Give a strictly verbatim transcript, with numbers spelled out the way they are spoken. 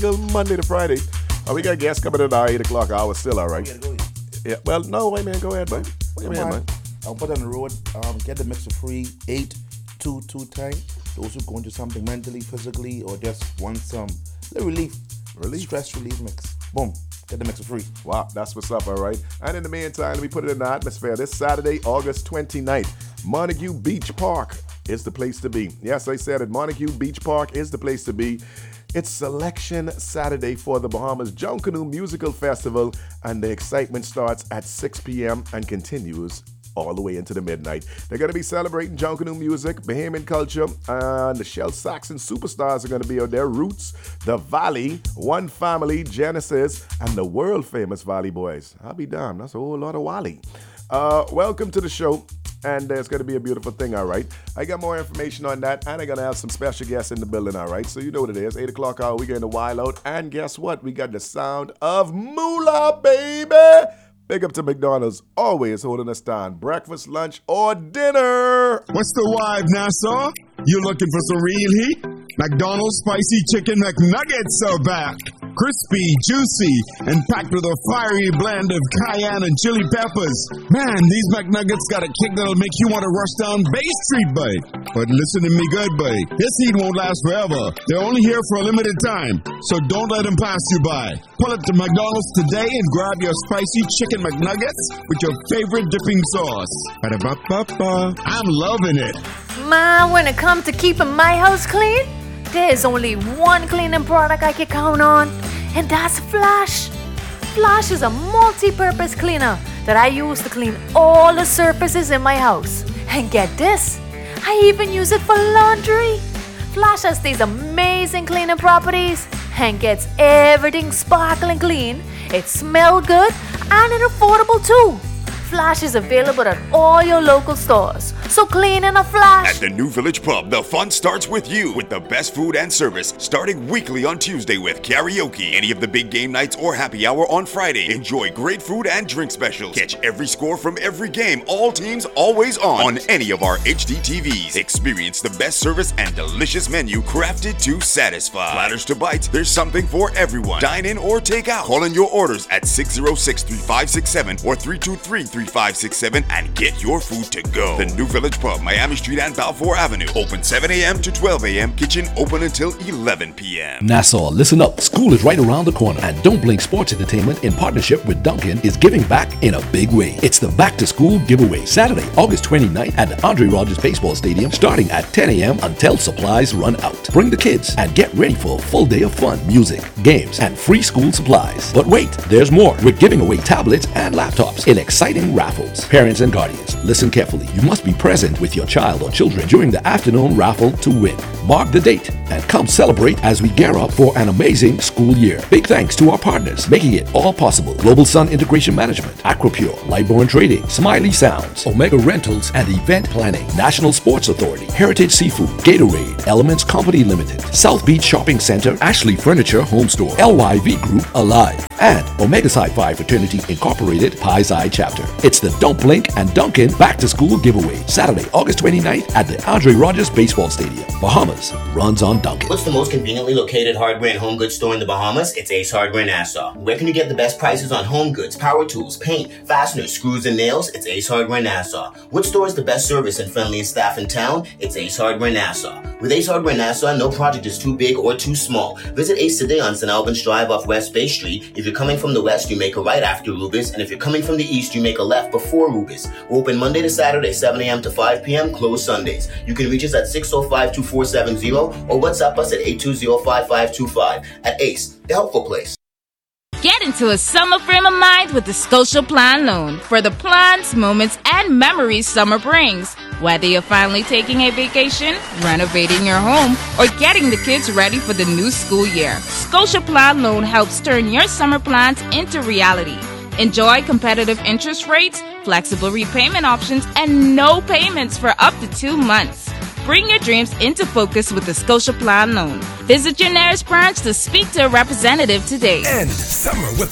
musical Monday to Friday. Uh, we got guests coming in our eight o'clock hour still, all right? Go ahead. Yeah, well, no, wait, man, go ahead, man. Wait, man, man. I'll put on the road, um, get the mixer free, eight, two, two time. Those who going through something mentally, physically, or just want some little relief. Relief? Stress relief mix. Boom. Get the mixer free. Wow, that's what's up, all right? And in the meantime, let me put it in the atmosphere. This Saturday, August twenty-ninth, Montague Beach Park is the place to be. Yes, I said it. Montague Beach Park is the place to be. It's Selection Saturday for the Bahamas Junkanoo Musical Festival, and the excitement starts at six p.m. and continues all the way into the midnight. They're going to be celebrating Junkanoo music, Bahamian culture, and the Shell Saxon superstars are going to be on their Roots, the Valley, One Family, Genesis, and the world-famous Valley Boys. I'll be damned, that's a whole lot of Wally. Uh, welcome to the show. And uh, it's going to be a beautiful thing, all right? I got more information on that, and I'm going to have some special guests in the building, all right? So you know what it is. eight o'clock hour, we're going to wild out. And guess what? We got the sound of moolah, baby! Big up to McDonald's, always holding us down. Breakfast, lunch, or dinner. What's the vibe, Nassau? You looking for some real heat? McDonald's Spicy Chicken McNuggets are back. Crispy, juicy, and packed with a fiery blend of cayenne and chili peppers. Man, these McNuggets got a kick that'll make you want to rush down Bay Street, boy. But listen to me good, boy. This heat won't last forever. They're only here for a limited time, so don't let them pass you by. Pull up to McDonald's today and grab your Spicy Chicken McNuggets with your favorite dipping sauce. Ba-da-ba-ba-ba. I'm loving it. Ma, when it comes to keeping my house clean, there's only one cleaning product I can count on, and that's Flash. Flash is a multi-purpose cleaner that I use to clean all the surfaces in my house. And get this, I even use it for laundry. Flash has these amazing cleaning properties and gets everything sparkling clean. It smells good and it's affordable too. Flash is available at all your local stores. So clean in a flash. At the New Village Pub, the fun starts with you, with the best food and service starting weekly on Tuesday with karaoke. Any of the big game nights or happy hour on Friday. Enjoy great food and drink specials. Catch every score from every game, all teams always on, on any of our H D T Vs. Experience the best service and delicious menu crafted to satisfy. Platters to bites, there's something for everyone. Dine in or take out. Call in your orders at six oh six, three five six seven or three two three, three five six seven and get your food to go. The New Village Pub, Miami Street and Balfour Avenue. Open seven a.m. to twelve a.m. Kitchen open until eleven p.m. Nassau, listen up. School is right around the corner, and Don't Blink Sports Entertainment in partnership with Duncan is giving back in a big way. It's the Back to School giveaway, Saturday, August twenty-ninth at the Andre Rogers Baseball Stadium, starting at ten a.m. until supplies run out. Bring the kids and get ready for a full day of fun, music, games, and free school supplies. But wait, there's more. We're giving away tablets and laptops in exciting raffles. Parents and guardians, listen carefully. You must be present with your child or children during the afternoon raffle to win. Mark the date and come celebrate as we gear up for an amazing school year. Big thanks to our partners making it all possible. Global Sun Integration Management, Acropure, Lightborn Trading, Smiley Sounds, Omega Rentals and Event Planning, National Sports Authority, Heritage Seafood, Gatorade, Elements Company Limited, South Beach Shopping Center, Ashley Furniture Home Store, L Y V Group, Alive, and Omega Psi Phi Fraternity Incorporated, Pi's Eye Chapter. It's the Don't Blink and Duncan Back to School giveaway, Saturday, August twenty-ninth at the Andre Rogers Baseball Stadium. Bahamas runs on Duncan. What's the most conveniently located hardware and home goods store in the Bahamas? It's Ace Hardware Nassau. Where can you get the best prices on home goods, power tools, paint, fasteners, screws, and nails? It's Ace Hardware Nassau. Which store is the best service and friendliest staff in town? It's Ace Hardware Nassau. With Ace Hardware Nassau, no project is too big or too small. Visit Ace today on Saint Albans Drive off West Bay Street. If you're coming from the west, you make a right after Rubis, and if you're coming from the east, you make a left before Rubis. We're open Monday to Saturday, seven a.m. to five p.m., closed Sundays. You can reach us at six oh five, two four seven zero or WhatsApp us at eight two zero, five five two five. At Ace, the helpful place. Get into a summer frame of mind with the Scotia Plan Loan for the plans, moments, and memories summer brings. Whether you're finally taking a vacation, renovating your home, or getting the kids ready for the new school year, Scotia Plan Loan helps turn your summer plans into reality. Enjoy competitive interest rates, flexible repayment options, and no payments for up to two months. Bring your dreams into focus with the Scotia Plan Loan. Visit your nearest branch to speak to a representative today. End summer with